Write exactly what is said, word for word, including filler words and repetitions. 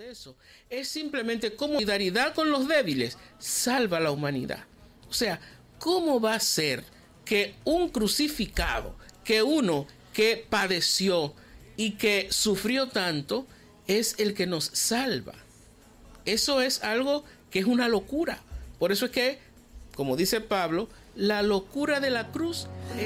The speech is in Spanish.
eso. Es simplemente cómo la solidaridad con los débiles salva a la humanidad. O sea, ¿cómo va a ser que un crucificado, que uno que padeció y que sufrió tanto, es el que nos salva? Eso es algo que es una locura. Por eso es que, como dice Pablo, la locura de la cruz es